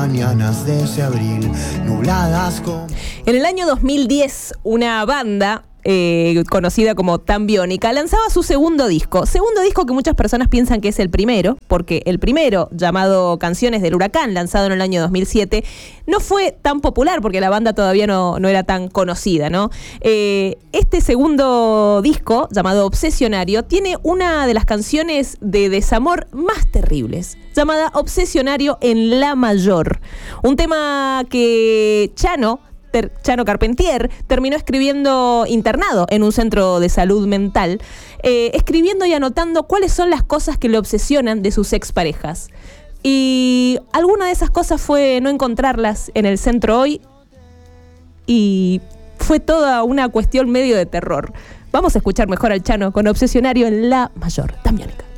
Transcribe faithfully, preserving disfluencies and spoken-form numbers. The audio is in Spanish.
mañanas de ese abril, nubladas con... En el año dos mil diez, una banda eh, conocida como Tan Biónica lanzaba su segundo disco. Segundo disco que muchas personas piensan que es el primero, porque el primero, llamado Canciones del Huracán, lanzado en el año dos mil siete, no fue tan popular porque la banda todavía no, no era tan conocida, ¿no? Eh, este segundo disco, llamado Obsesionario, tiene una de las canciones de desamor más terribles, llamada Obsesionario en La Mayor. Un tema que Chano, Ter- Chano Carpentier, terminó escribiendo internado en un centro de salud mental, eh, escribiendo y anotando cuáles son las cosas que le obsesionan de sus exparejas. Y alguna de esas cosas fue no encontrarlas en el centro hoy, y fue toda una cuestión medio de terror. Vamos a escuchar mejor al Chano con Obsesionario en La Mayor. Tan Biónica.